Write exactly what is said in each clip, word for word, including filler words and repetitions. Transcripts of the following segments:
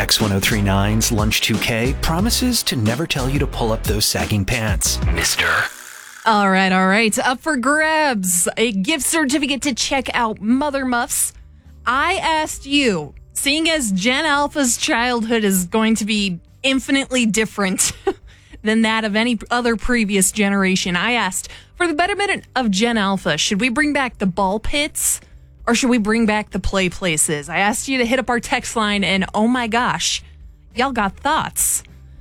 X ten thirty-nine's Lunch two K promises to never tell you to pull up those sagging pants, mister. All right, all right. Up for grabs. A gift certificate to check out Mother Muffs. I asked you, seeing as Gen Alpha's childhood is going to be infinitely different than that of any other previous generation, I asked, for the betterment of Gen Alpha, should we bring back the ball pits or should we bring back the play places? I asked you to hit up our text line and oh my gosh, y'all got thoughts.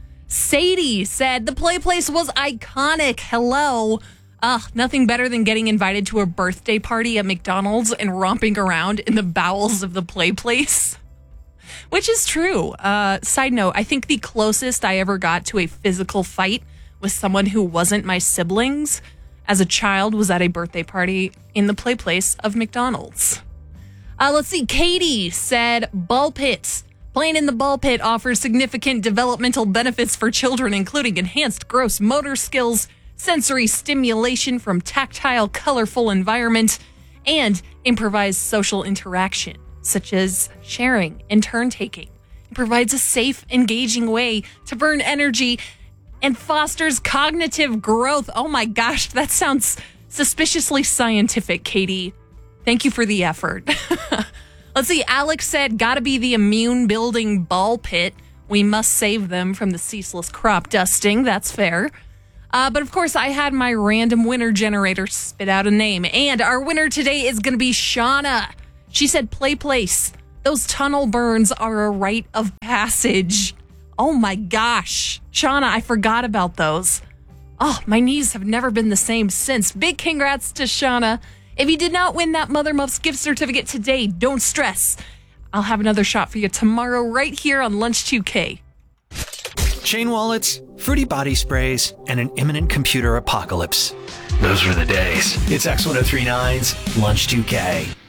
Sadie said the play place was iconic. Hello. Ugh, nothing better than getting invited to a birthday party at McDonald's and romping around in the bowels of the play place. Which is true. Uh, side note, I think the closest I ever got to a physical fight with someone who wasn't my siblings as a child was at a birthday party in the play place of McDonald's. Uh, let's see. Katie said ball pits. Playing in the ball pit offers significant developmental benefits for children, including enhanced gross motor skills, sensory stimulation from tactile, colorful environment, and improvised social interaction, such as sharing and turn-taking. It provides a safe, engaging way to burn energy and fosters cognitive growth. Oh my gosh, that sounds suspiciously scientific, Katie. Thank you for the effort. Let's see, Alex said, gotta be the immune-building ball pit. We must save them from the ceaseless crop dusting. That's fair. Uh, but of course, I had my random winner generator spit out a name. And our winner today is going to be Shauna. She said, play place. Those tunnel burns are a rite of passage. Oh my gosh. Shauna, I forgot about those. Oh, my knees have never been the same since. Big congrats to Shauna. If you did not win that Mother Muffs gift certificate today, don't stress. I'll have another shot for you tomorrow right here on Lunch two K. Chain wallets, fruity body sprays, and an imminent computer apocalypse. Those were the days. It's X ten thirty-nine's Lunch two K.